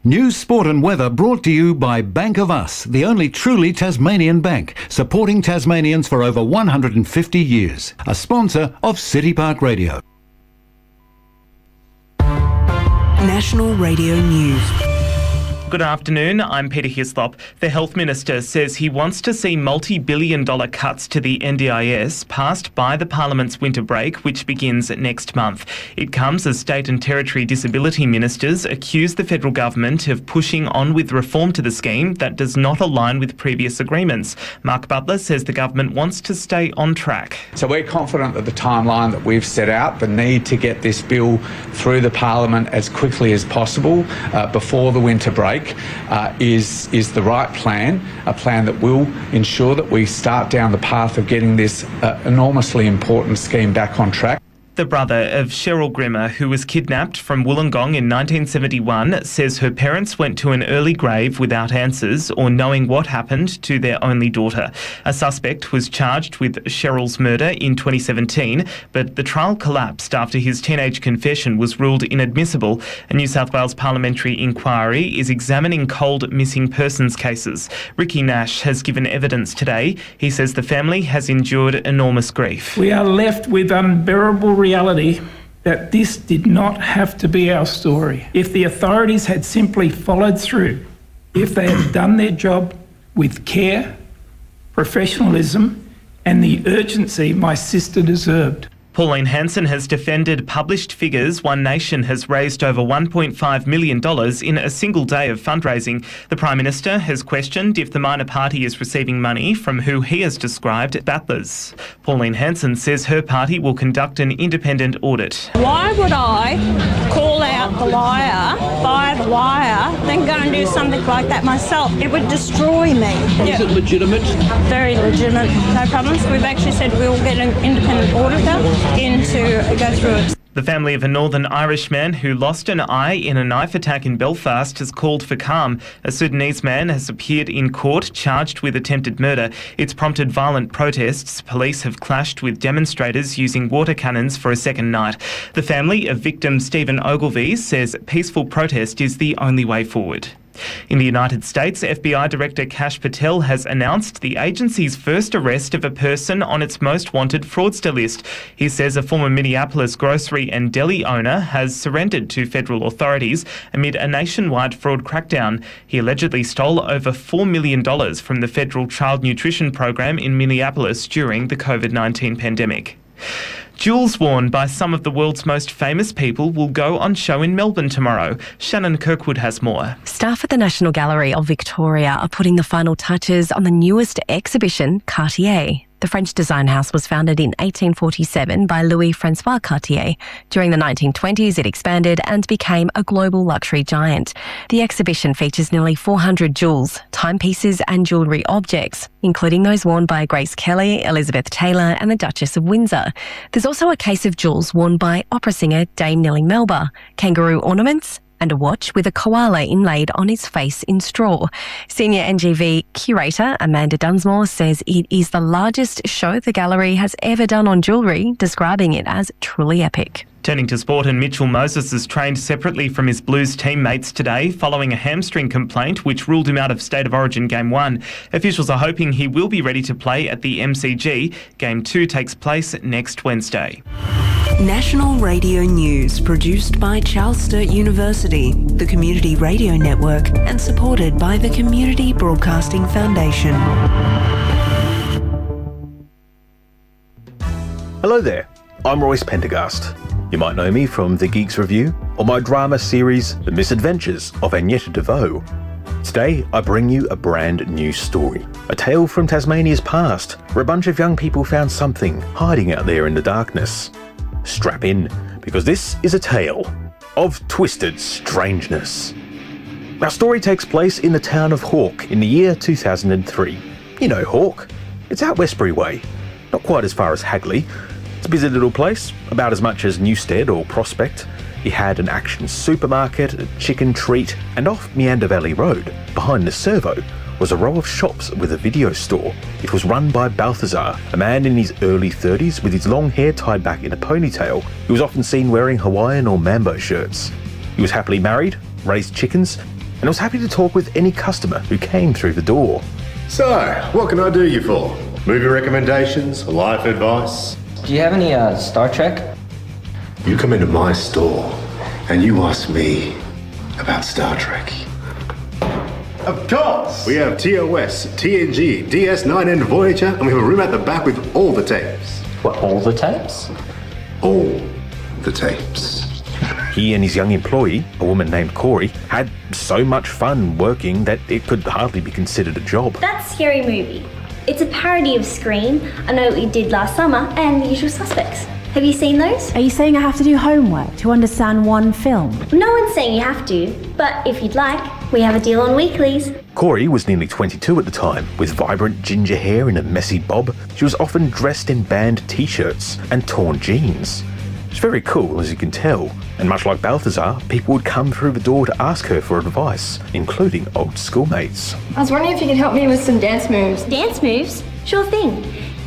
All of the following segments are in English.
News, sport and weather brought to you by Bank of Us, the only truly Tasmanian bank, supporting Tasmanians for over 150 years. A sponsor of City Park Radio. National Radio News. Good afternoon, I'm Peter Hislop. The Health Minister says he wants to see multi-billion-dollar cuts to the NDIS passed by the Parliament's winter break, which begins next month. It comes as state and territory disability ministers accuse the federal government of pushing on with reform to the scheme that does not align with previous agreements. Mark Butler says the government wants to stay on track. So we're confident that the timeline that we've set out, the need to get this bill through the Parliament as quickly as possible before the winter break, is the right plan, a plan that will ensure that we start down the path of getting this enormously important scheme back on track. The brother of Cheryl Grimmer, who was kidnapped from Wollongong in 1971, says her parents went to an early grave without answers or knowing what happened to their only daughter. A suspect was charged with Cheryl's murder in 2017, but the trial collapsed after his teenage confession was ruled inadmissible. A New South Wales parliamentary inquiry is examining cold missing persons cases. Ricky Nash has given evidence today. He says the family has endured enormous grief. We are left with unbearable reality that this did not have to be our story. If the authorities had simply followed through, if they had done their job with care, professionalism, and the urgency my sister deserved. Pauline Hanson has defended published figures One Nation has raised over $1.5 million in a single day of fundraising. The Prime Minister has questioned if the minor party is receiving money from who he has described battlers. Pauline Hanson says her party will conduct an independent audit. Why would I call out the liar by the wire, then go and do something like that myself? It would destroy me. Is it legitimate? Very legitimate, no problems. We've actually said we will get an independent auditor in to go through it. The family of a Northern Irish man who lost an eye in a knife attack in Belfast has called for calm. A Sudanese man has appeared in court charged with attempted murder. It's prompted violent protests. Police have clashed with demonstrators using water cannons for a second night. The family of victim Stephen Ogilvie says peaceful protest is the only way forward. In the United States, FBI Director Kash Patel has announced the agency's first arrest of a person on its most wanted fraudster list. He says a former Minneapolis grocery and deli owner has surrendered to federal authorities amid a nationwide fraud crackdown. He allegedly stole over $4 million from the federal child nutrition program in Minneapolis during the COVID-19 pandemic. Jewels worn by some of the world's most famous people will go on show in Melbourne tomorrow. Shannon Kirkwood has more. Staff at the National Gallery of Victoria are putting the final touches on the newest exhibition, Cartier. The French design house was founded in 1847 by Louis-Francois Cartier. During the 1920s, it expanded and became a global luxury giant. The exhibition features nearly 400 jewels, timepieces and jewellery objects, including those worn by Grace Kelly, Elizabeth Taylor and the Duchess of Windsor. There's also a case of jewels worn by opera singer Dame Nellie Melba, kangaroo ornaments, and a watch with a koala inlaid on its face in straw. Senior NGV curator Amanda Dunsmore says it is the largest show the gallery has ever done on jewellery, describing it as truly epic. Turning to sport, and Mitchell Moses is trained separately from his Blues teammates today following a hamstring complaint which ruled him out of State of Origin Game 1. Officials are hoping he will be ready to play at the MCG. Game 2 takes place next Wednesday. National Radio News, produced by Charles Sturt University, the Community Radio Network, and supported by the Community Broadcasting Foundation. Hello there, I'm Royce Pendergast. You might know me from The Geeks Review or my drama series The Misadventures of Agneta DeVoe. Today I bring you a brand new story, a tale from Tasmania's past where a bunch of young people found something hiding out there in the darkness. Strap in, because this is a tale of twisted strangeness. Our story takes place in the town of Hawke in the year 2003. You know Hawke, it's out Westbury way, not quite as far as Hagley. It's a busy little place, about as much as Newstead or Prospect. It had an Action supermarket, a chicken treat, and off Meander Valley Road, behind the servo, was a row of shops with a video store. It was run by Balthazar, a man in his early 30s with his long hair tied back in a ponytail. He was often seen wearing Hawaiian or Mambo shirts. He was happily married, raised chickens, and was happy to talk with any customer who came through the door. So, what can I do you for? Movie recommendations? Life advice? Do you have any Star Trek? You come into my store and you ask me about Star Trek. Of course! We have TOS, TNG, DS9 and Voyager, and we have a room at the back with all the tapes. What, all the tapes? All the tapes. He and his young employee, a woman named Corey, had so much fun working that it could hardly be considered a job. That's Scary Movie. It's a parody of Scream, I Know What You Did Last Summer, and The Usual Suspects. Have you seen those? Are you saying I have to do homework to understand one film? No one's saying you have to, but if you'd like, we have a deal on weeklies. Corey was nearly 22 at the time, with vibrant ginger hair and a messy bob. She was often dressed in band t-shirts and torn jeans. She's very cool, as you can tell, and much like Balthazar, people would come through the door to ask her for advice, including old schoolmates. I was wondering if you could help me with some dance moves. Dance moves? Sure thing.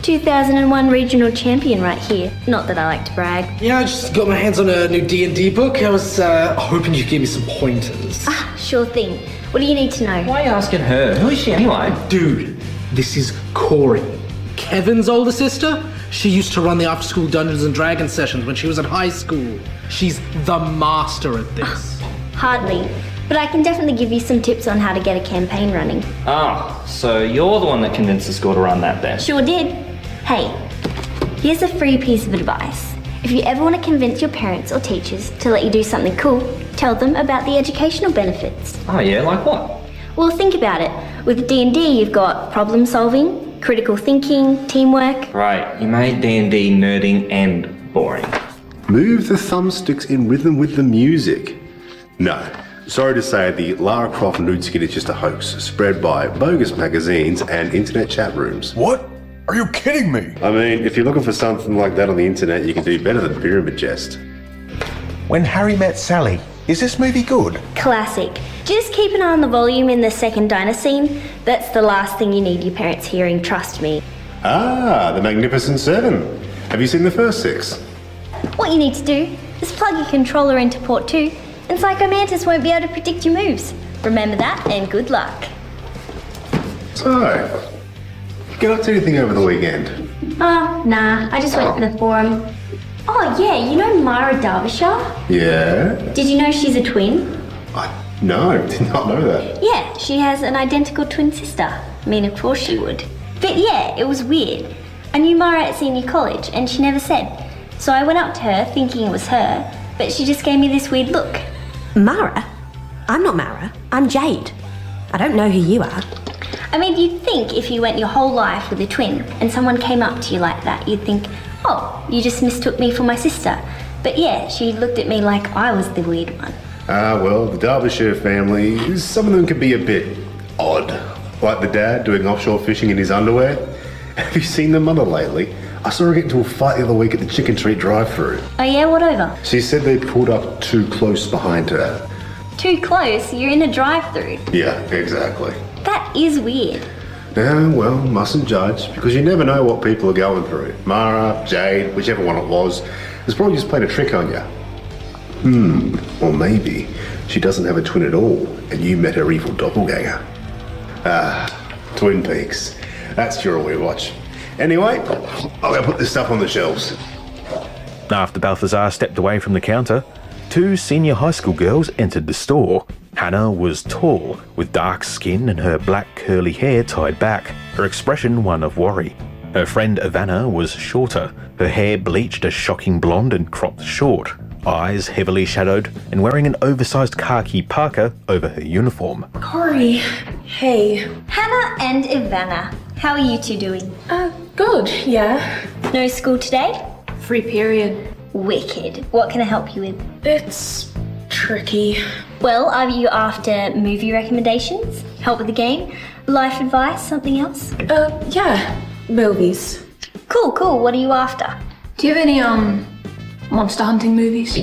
2001 regional champion right here. Not that I like to brag. Yeah, I just got my hands on a new D&D book. I was hoping you could give me some pointers. Sure thing. What do you need to know? Why are you asking her? Who is she anyway? Dude, this is Corey. Kevin's older sister. She used to run the after-school Dungeons and Dragons sessions when she was in high school. She's the master at this. Hardly. But I can definitely give you some tips on how to get a campaign running. Oh, so you're the one that convinced the school to run that then? Sure did. Hey, here's a free piece of advice. If you ever want to convince your parents or teachers to let you do something cool, tell them about the educational benefits. Oh yeah, like what? Well, think about it. With D&D, you've got problem solving, critical thinking, teamwork. Right, you made D&D nerding and boring. Move the thumbsticks in rhythm with the music. No. Sorry to say, the Lara Croft nude skin is just a hoax spread by bogus magazines and internet chat rooms. What? Are you kidding me? I mean, if you're looking for something like that on the internet, you can do better than Pyramid Chest. When Harry Met Sally. Is this movie good? Classic. Just keep an eye on the volume in the second diner scene. That's the last thing you need your parents hearing, trust me. Ah, The Magnificent Seven. Have you seen the first 6? What you need to do is plug your controller into port 2 and Psycho Mantis won't be able to predict your moves. Remember that and good luck. So, get up to anything over the weekend? Nah, I just went to the forum. Oh yeah, you know Myra Derbyshire? Yeah? Did you know she's a twin? No, did not know that. Yeah, she has an identical twin sister. I mean, of course she would. But yeah, it was weird. I knew Myra at senior college and she never said. So I went up to her thinking it was her, but she just gave me this weird look. Mara? I'm not Mara. I'm Jade. I don't know who you are. I mean, you'd think if you went your whole life with a twin and someone came up to you like that, you'd think, oh, you just mistook me for my sister. But yeah, she looked at me like I was the weird one. Well, the Derbyshire family, some of them can be a bit odd. Like the dad doing offshore fishing in his underwear. Have you seen the mother lately? I saw her get into a fight the other week at the Chicken Treat drive-thru. Oh yeah, what over? She said they pulled up too close behind her. Too close? You're in a drive-thru. Yeah, exactly. That is weird. Yeah, well, mustn't judge, because you never know what people are going through. Mara, Jade, whichever one it was, has probably just played a trick on you. Or maybe she doesn't have a twin at all, and you met her evil doppelganger. Twin Peaks. That's sure we watch. Anyway, I'll go put this stuff on the shelves. After Balthazar stepped away from the counter, 2 senior high school girls entered the store. Hannah was tall, with dark skin and her black curly hair tied back, her expression one of worry. Her friend Ivana was shorter, her hair bleached a shocking blonde and cropped short, eyes heavily shadowed, and wearing an oversized khaki parka over her uniform. Corey, hey. Hannah and Ivana, how are you two doing? Good, yeah. No school today? Free period. Wicked. What can I help you with? It's tricky. Well, are you after movie recommendations? Help with the game? Life advice? Something else? Yeah. Movies. Cool. What are you after? Do you have any, monster hunting movies?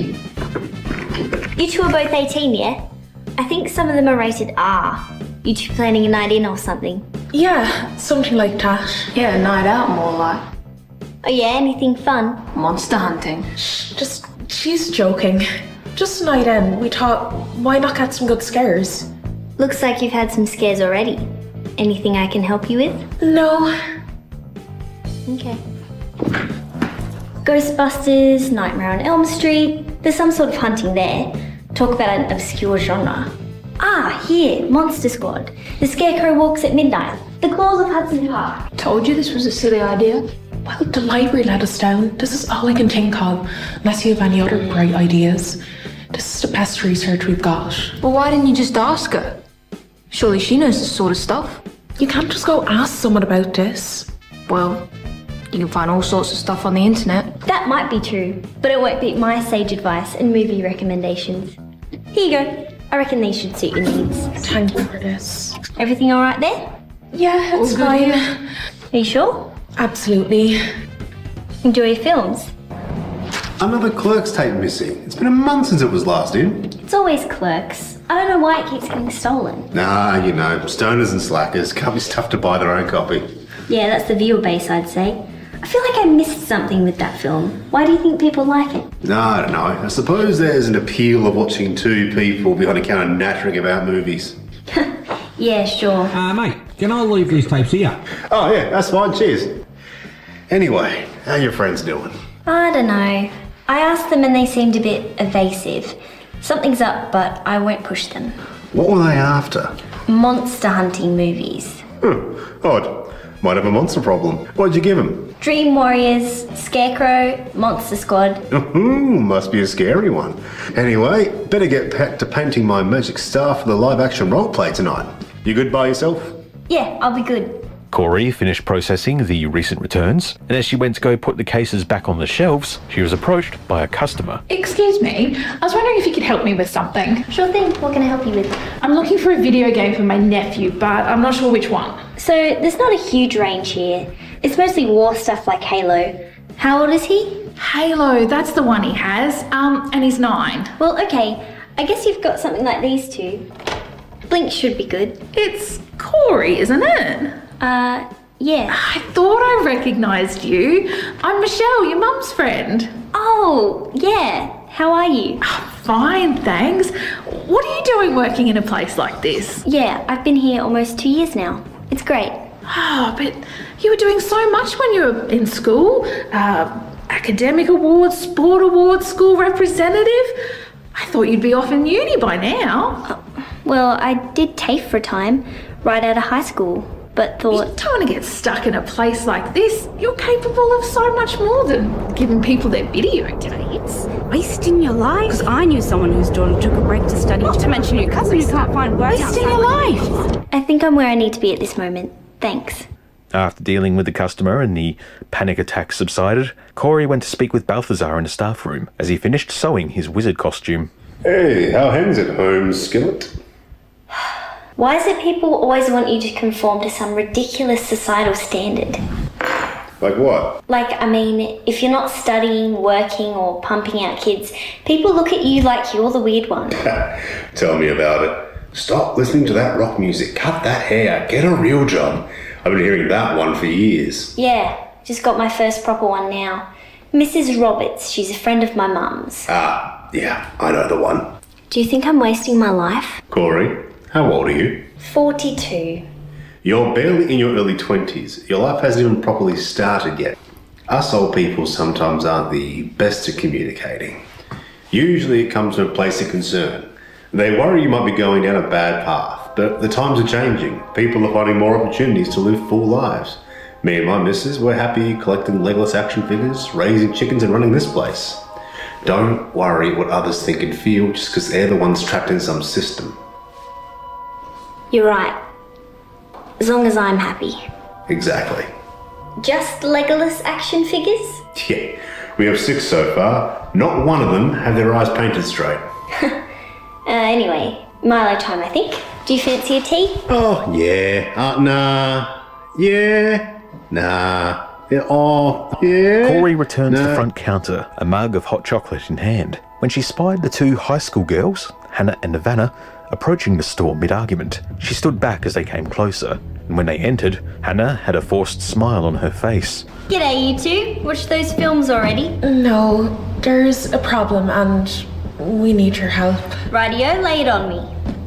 You two are both 18, yeah? I think some of them are rated R. You two planning a night in or something? Yeah, something like that. Yeah, a night out more like. Oh yeah, anything fun? Monster hunting. She's joking. Just a night in, we thought, why not get some good scares? Looks like you've had some scares already. Anything I can help you with? No. Okay. Ghostbusters, Nightmare on Elm Street. There's some sort of hunting there. Talk about an obscure genre. Ah, here, Monster Squad. The Scarecrow walks at midnight. The Claws of Hudson Park. Told you this was a silly idea. Well, the library let us down. This is all I can think of, unless you have any other great ideas. This is the best research we've got. Well, why didn't you just ask her? Surely she knows this sort of stuff. You can't just go ask someone about this. Well, you can find all sorts of stuff on the internet. That might be true, but it won't beat my sage advice and movie recommendations. Here you go. I reckon these should suit your needs. Thank you for this. Everything all right there? Yeah, it's fine. Are you sure? Absolutely. Enjoy your films. Another Clerks tape missing. It's been a month since it was last in. It's always Clerks. I don't know why it keeps getting stolen. Nah, you know, stoners and slackers can't be stuffed to buy their own copy. Yeah, that's the viewer base, I'd say. I feel like I missed something with that film. Why do you think people like it? No, I don't know. I suppose there's an appeal of watching two people behind a counter nattering about movies. Yeah, sure. Mate, can I leave these tapes here? Oh, yeah, that's fine. Cheers. Anyway, how are your friends doing? I don't know. I asked them and they seemed a bit evasive. Something's up, but I won't push them. What were they after? Monster hunting movies. Odd. Might have a monster problem. What'd you give them? Dream Warriors, Scarecrow, Monster Squad. Must be a scary one. Anyway, better get back to painting my magic star for the live-action roleplay tonight. You good by yourself? Yeah, I'll be good. Corey finished processing the recent returns, and as she went to go put the cases back on the shelves, she was approached by a customer. Excuse me, I was wondering if you could help me with something. Sure thing, what can I help you with? I'm looking for a video game for my nephew, but I'm not sure which one. So, there's not a huge range here. It's mostly war stuff like Halo. How old is he? Halo, that's the one he has, and he's 9. Well, okay, I guess you've got something like these two. Blink should be good. It's Corey, isn't it? Yeah. I thought I recognised you. I'm Michelle, your mum's friend. Oh, yeah. How are you? Fine, thanks. What are you doing working in a place like this? Yeah, I've been here almost 2 years now. It's great. Oh, but you were doing so much when you were in school. Academic awards, sport awards, school representative. I thought you'd be off in uni by now. Well, I did TAFE for a time, right out of high school. But thought... You don't want to get stuck in a place like this. You're capable of so much more than giving people their video tapes. Wasting your life? Because I knew someone whose daughter took a break to study. Not to mention your cousin who can't find work. Wasting your life? I think I'm where I need to be at this moment. Thanks. After dealing with the customer and the panic attack subsided, Corey went to speak with Balthazar in the staff room as he finished sewing his wizard costume. Hey, how hangs it, Holmes Skillet? Why is it people always want you to conform to some ridiculous societal standard? Like what? Like, I mean, if you're not studying, working, or pumping out kids, people look at you like you're the weird one. Tell me about it. Stop listening to that rock music. Cut that hair. Get a real job. I've been hearing that one for years. Yeah, just got my first proper one now. Mrs. Roberts, she's a friend of my mum's. Yeah, I know the one. Do you think I'm wasting my life? Corey, how old are you? 42. You're barely in your early 20s. Your life hasn't even properly started yet. Us old people sometimes aren't the best at communicating. Usually it comes from a place of concern. They worry you might be going down a bad path, but the times are changing. People are finding more opportunities to live full lives. Me and my missus, we're happy collecting Legolas action figures, raising chickens and running this place. Don't worry what others think and feel just because they're the ones trapped in some system. You're right. As long as I'm happy. Exactly. Just Legolas action figures? Yeah, we have 6 so far. Not one of them have their eyes painted straight. Anyway, Milo time, I think. Do you fancy a tea? Oh, yeah. Nah. Yeah. Nah. Yeah. Oh, yeah. Corey returned to the front counter, a mug of hot chocolate in hand, when she spied the 2 high school girls, Hannah and Nirvana, approaching the store mid-argument. She stood back as they came closer, and when they entered, Hannah had a forced smile on her face. G'day, you two. Watched those films already? No, there's a problem and we need your help. Rightio, lay it on me.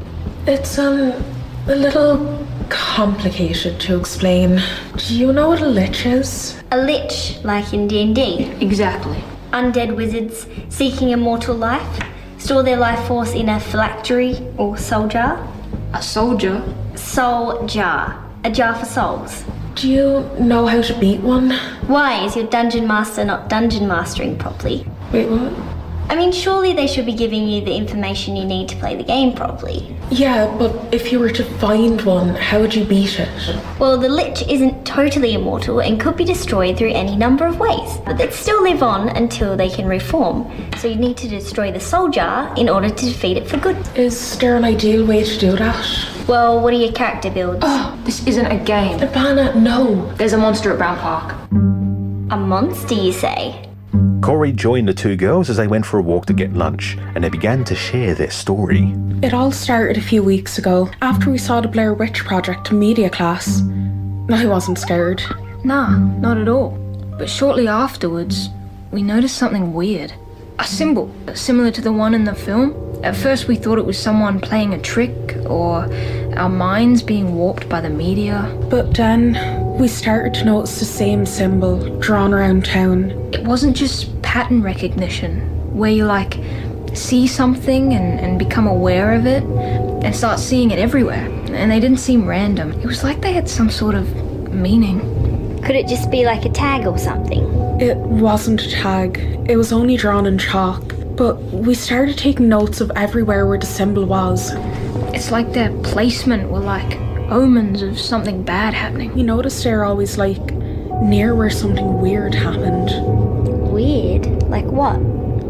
It's a little complicated to explain. Do you know what a lich is? A lich, like in D&D. Exactly. Undead wizards seeking immortal life store their life force in a phylactery or soul jar. A soldier? Soul jar. A jar for souls. Do you know how to beat one? Why is your dungeon master not dungeon mastering properly? Wait, what? I mean, surely they should be giving you the information you need to play the game properly. Yeah, but if you were to find one, how would you beat it? Well, the lich isn't totally immortal and could be destroyed through any number of ways, but they'd still live on until they can reform. So you need to destroy the soul jar in order to defeat it for good. Is there an ideal way to do that? Well, what are your character builds? Oh, this isn't a game. Ivana, no. There's a monster at Brown Park. A monster, you say? Corey joined the two girls as they went for a walk to get lunch, and they began to share their story. It all started a few weeks ago, after we saw the Blair Witch Project in media class. I wasn't scared. Nah, not at all. But shortly afterwards, we noticed something weird. A symbol, similar to the one in the film. At first we thought it was someone playing a trick, or our minds being warped by the media. But then we started to notice the same symbol drawn around town. It wasn't just pattern recognition, where you see something and become aware of it, and start seeing it everywhere. And they didn't seem random. It was like they had some sort of meaning. Could it just be like a tag or something? It wasn't a tag. It was only drawn in chalk. But we started taking notes of everywhere where the symbol was. It's like their placement were like omens of something bad happening. We noticed they're always near where something weird happened. Weird? Like what?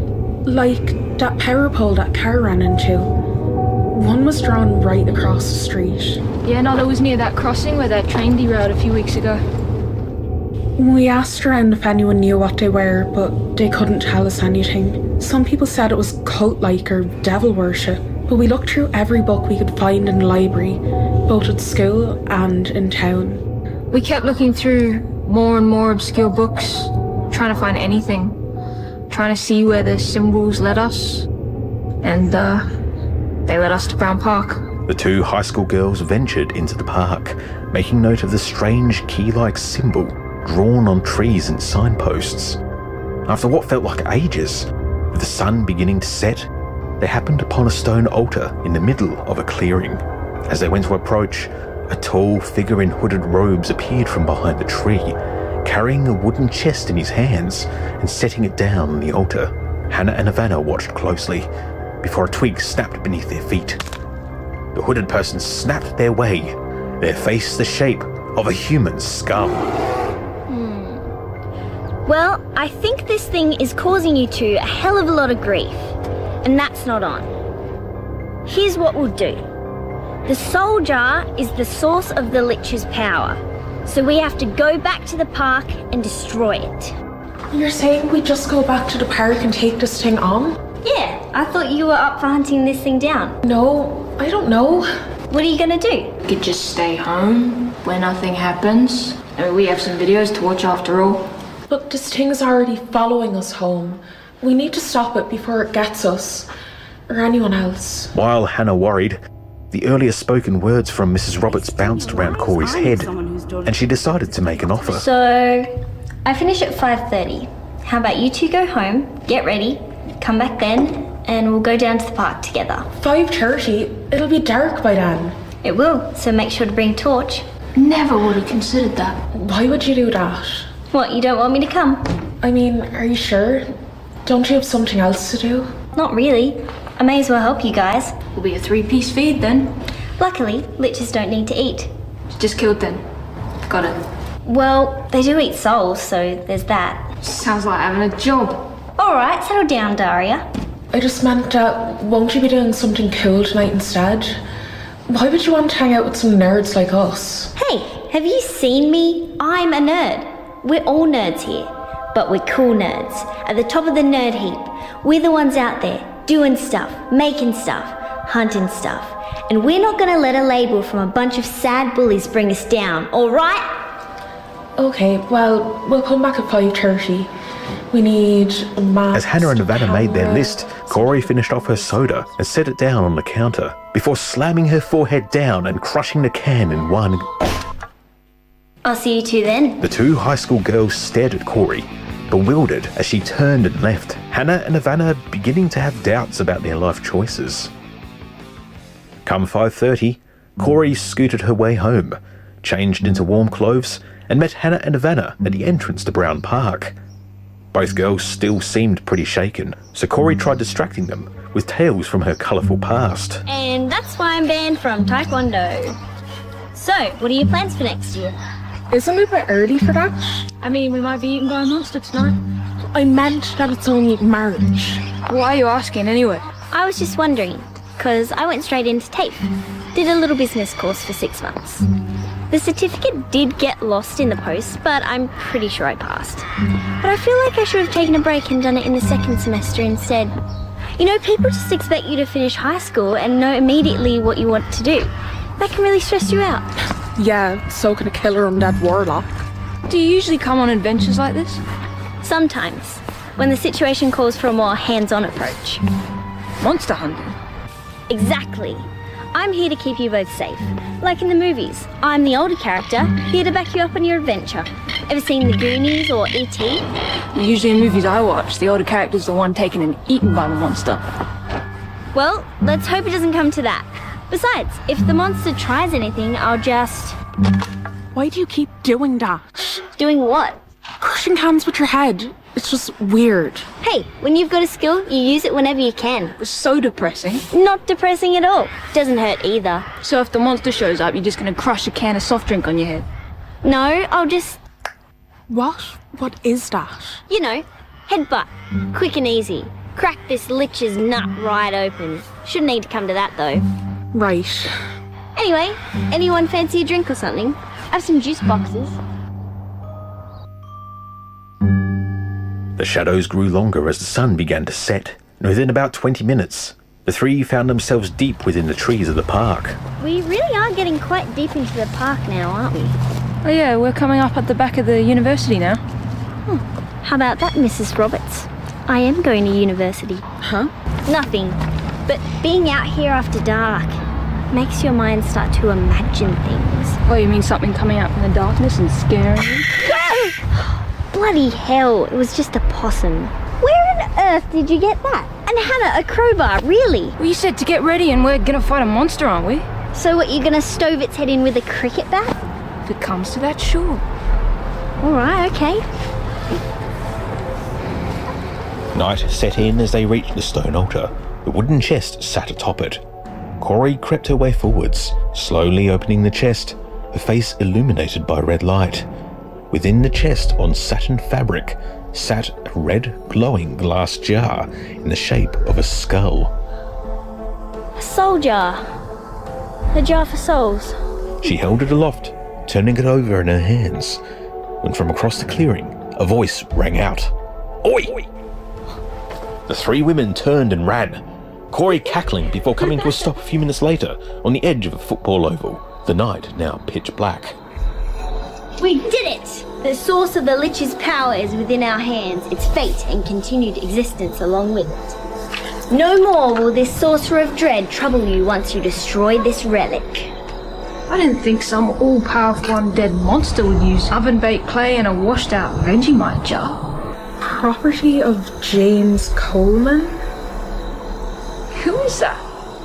Like that power pole that car ran into. One was drawn right across the street. Yeah, no, that was near that crossing where that train derailed a few weeks ago. We asked around if anyone knew what they were, but they couldn't tell us anything. Some people said it was cult-like or devil worship, but we looked through every book we could find in the library, both at school and in town. We kept looking through more and more obscure books, trying to find anything, trying to see where the symbols led us, and they led us to Brown Park. The two high school girls ventured into the park, making note of the strange key-like symbol drawn on trees and signposts. After what felt like ages, with the sun beginning to set, they happened upon a stone altar in the middle of a clearing. As they went to approach, a tall figure in hooded robes appeared from behind the tree, carrying a wooden chest in his hands and setting it down on the altar. Hannah and Ivana watched closely before a twig snapped beneath their feet. The hooded person snapped their way, their face the shape of a human skull. Well, I think this thing is causing you two a hell of a lot of grief, and that's not on. Here's what we'll do. The soul jar is the source of the lich's power, so we have to go back to the park and destroy it. You're saying we just go back to the park and take this thing on? Yeah, I thought you were up for hunting this thing down. No, I don't know. What are you gonna do? We could just stay home where nothing happens. I mean, we have some videos to watch after all. But this thing is already following us home. We need to stop it before it gets us, or anyone else. While Hannah worried, the earlier spoken words from Mrs. Roberts bounced around Corey's head, and she decided to make an offer. So, I finish at 5:30. How about you two go home, get ready, come back then, and we'll go down to the park together. 5:30? It'll be dark by then. It will, so make sure to bring a torch. Never would have considered that. Why would you do that? What, you don't want me to come? I mean, are you sure? Don't you have something else to do? Not really. I may as well help you guys. Will be a 3-piece feed then. Luckily, liches don't need to eat. Just killed then. Got it. Well, they do eat souls, so there's that. Sounds like having a job. Alright, settle down, Daria. I just meant that, won't you be doing something cool tonight instead? Why would you want to hang out with some nerds like us? Hey, have you seen me? I'm a nerd. We're all nerds here, but we're cool nerds. At the top of the nerd heap. We're the ones out there, doing stuff, making stuff, hunting stuff. And we're not gonna let a label from a bunch of sad bullies bring us down, alright? Okay, well, we'll come back at 5:30. We need a map. As Hannah and Ivana made their list, Corey finished off her soda and set it down on the counter before slamming her forehead down and crushing the can in one. I'll see you two then. The two high school girls stared at Corey, bewildered as she turned and left, Hannah and Ivana beginning to have doubts about their life choices. Come 5:30, Corey scooted her way home, changed into warm clothes, and met Hannah and Ivana at the entrance to Brown Park. Both girls still seemed pretty shaken, so Corey tried distracting them with tales from her colourful past. And that's why I'm banned from Taekwondo. So, what are your plans for next year? Isn't it a bit early for that? I mean, we might be eaten by a monster tonight. I meant that it's only March. Why are you asking anyway? I was just wondering, because I went straight into TAFE. Did a little business course for 6 months. The certificate did get lost in the post, but I'm pretty sure I passed. But I feel like I should have taken a break and done it in the second semester instead. You know, people just expect you to finish high school and know immediately what you want to do. That can really stress you out. Yeah, so can a killer undead warlock. Do you usually come on adventures like this? Sometimes, when the situation calls for a more hands-on approach. Monster hunting? Exactly. I'm here to keep you both safe. Like in the movies, I'm the older character, here to back you up on your adventure. Ever seen The Goonies or E.T.? Usually in movies I watch, the older character's the one taken and eaten by the monster. Well, let's hope it doesn't come to that. Besides, if the monster tries anything, I'll just... Why do you keep doing that? Doing what? Crushing hands with your head. It's just weird. Hey, when you've got a skill, you use it whenever you can. It was so depressing. Not depressing at all. Doesn't hurt either. So if the monster shows up, you're just gonna crush a can of soft drink on your head? No, I'll just... What? What is that? You know, headbutt. Quick and easy. Crack this lich's nut right open. Shouldn't need to come to that though. Right. Anyway, anyone fancy a drink or something? I have some juice boxes. The shadows grew longer as the sun began to set, and within about 20 minutes, the three found themselves deep within the trees of the park. We really are getting quite deep into the park now, aren't we? Oh yeah, we're coming up at the back of the university now. How about that, Mrs. Roberts? I am going to university. Huh? Nothing. But being out here after dark makes your mind start to imagine things. Oh, you mean something coming out from the darkness and scaring you? Bloody hell, it was just a possum. Where on earth did you get that? And Hannah, a crowbar, really? Well, you said to get ready and we're gonna fight a monster, aren't we? So what, you're gonna stove its head in with a cricket bat? If it comes to that, sure. Alright, okay. Night set in as they reached the stone altar. The wooden chest sat atop it. Corey crept her way forwards, slowly opening the chest, her face illuminated by red light. Within the chest, on satin fabric, sat a red, glowing glass jar in the shape of a skull. A soul jar. A jar for souls. She held it aloft, turning it over in her hands, when from across the clearing, a voice rang out. Oi! The three women turned and ran, Corey cackling before coming to a stop a few minutes later on the edge of a football oval, the night now pitch black. We did it! The source of the Lich's power is within our hands, its fate and continued existence along with it. No more will this sorcerer of dread trouble you once you destroy this relic. I didn't think some all-powerful undead monster would use oven-baked clay and a washed-out Vegemite jar. Property of James Coleman? Who is that?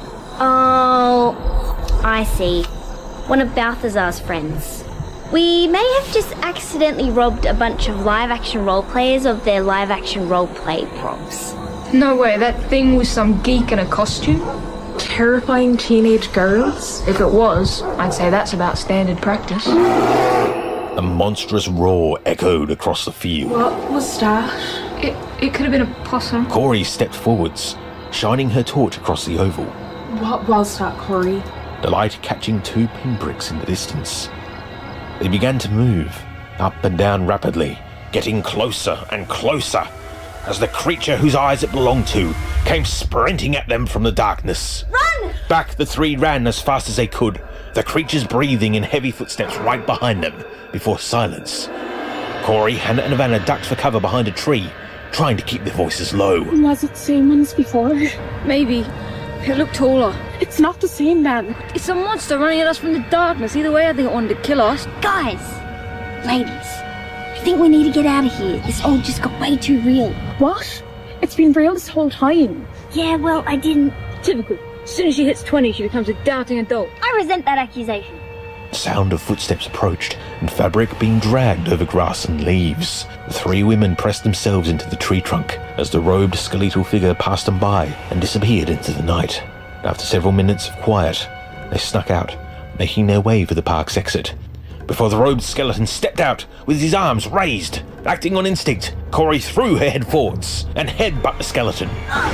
Oh, I see. One of Balthazar's friends. We may have just accidentally robbed a bunch of live-action role players of their live-action role-play props. No way, that thing was some geek in a costume? Terrifying teenage girls? If it was, I'd say that's about standard practice. A monstrous roar echoed across the field. What was that? It could have been a possum. Corey stepped forwards, shining her torch across the oval. What was that, Corey? The light catching two pinpricks in the distance. They began to move, up and down rapidly, getting closer and closer, as the creature whose eyes it belonged to came sprinting at them from the darkness. Run! Back the three ran as fast as they could, the creatures breathing in heavy footsteps right behind them, before silence. Corey, Hannah and Ivana ducked for cover behind a tree, trying to keep their voices low. Was it the same one as before? Maybe. It looked taller. It's not the same then. It's a monster running at us from the darkness. Either way, I think it wanted to kill us. Guys, ladies, I think we need to get out of here. This all just got way too real. What? It's been real this whole time. Yeah, well, I didn't. Typical. As soon as she hits 20, she becomes a doubting adult. I resent that accusation. The sound of footsteps approached, and fabric being dragged over grass and leaves. The three women pressed themselves into the tree trunk as the robed skeletal figure passed them by and disappeared into the night. After several minutes of quiet, they snuck out, making their way for the park's exit. Before the robed skeleton stepped out with his arms raised, acting on instinct, Corey threw her head forwards and headbutt the skeleton,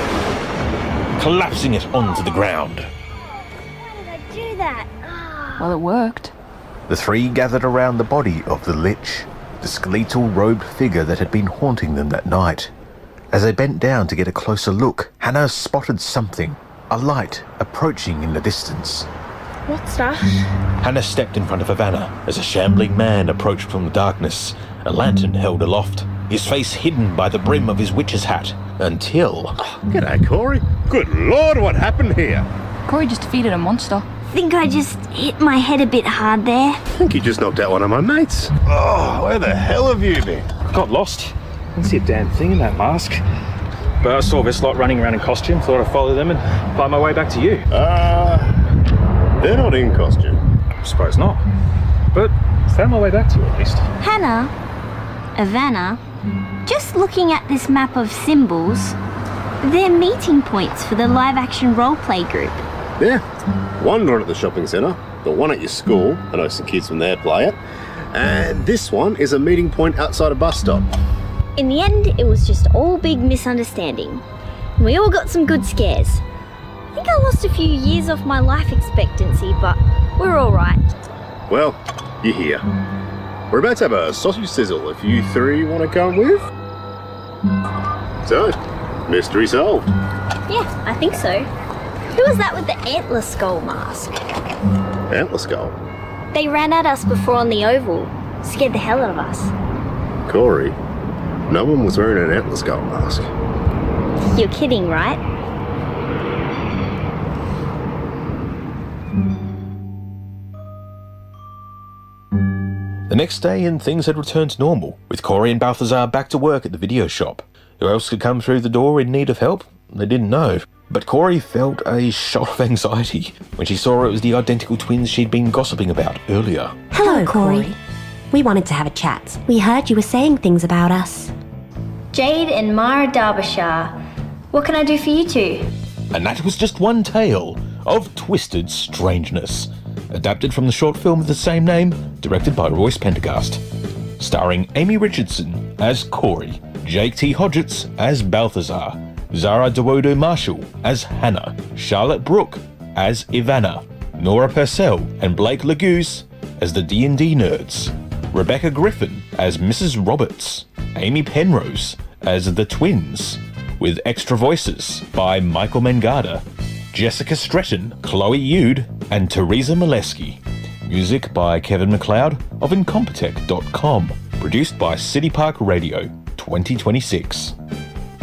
collapsing it onto the ground. How did I do that? Well, it worked. The three gathered around the body of the Lich, the skeletal robed figure that had been haunting them that night. As they bent down to get a closer look, Hannah spotted something, a light approaching in the distance. What's that? Hannah stepped in front of Ivana as a shambling man approached from the darkness, a lantern held aloft, his face hidden by the brim of his witch's hat, until... G'day, Corey. Good Lord, what happened here? Corey just defeated a monster. Think I just hit my head a bit hard there. I think you just knocked out one of my mates. Oh, where the hell have you been? Got lost. Didn't see a damn thing in that mask. But I saw this lot running around in costume, thought I'd follow them and find my way back to you. They're not in costume. I suppose not. But found my way back to you at least. Hannah, Ivana, just looking at this map of symbols, they're meeting points for the live-action roleplay group. Yeah, one run at the shopping centre, the one at your school, I know some kids from there play it, and this one is a meeting point outside a bus stop. In the end, it was just all big misunderstanding. We all got some good scares. I think I lost a few years off my life expectancy, but we're all right. Well, you're here. We're about to have a sausage sizzle if you three want to come with. So, mystery solved. Yeah, I think so. Who was that with the antler skull mask? Antler skull? They ran at us before on the oval. Scared the hell out of us. Corey, no one was wearing an antler skull mask. You're kidding, right? The next day, and things had returned to normal, with Corey and Balthazar back to work at the video shop. Who else could come through the door in need of help? They didn't know. But Corey felt a shot of anxiety when she saw it was the identical twins she'd been gossiping about earlier. Hello, Corey. We wanted to have a chat. We heard you were saying things about us. Jade and Mara Derbyshire. What can I do for you two? And that was just one tale of twisted strangeness, adapted from the short film of the same name, directed by Royce Pendergast, starring Amy Richardson as Corey, Jake T. Hodgetts as Balthazar, Zara Dawodo Marshall as Hannah, Charlotte Brooke as Ivana, Nora Purcell and Blake Laguse as the D&D nerds, Rebecca Griffin as Mrs. Roberts, Amy Penrose as the twins, with extra voices by Michael Mangada, Jessica Stretton, Chloe Yude, and Teresa Molesky. Music by Kevin MacLeod of Incompetech.com. Produced by City Park Radio 2026.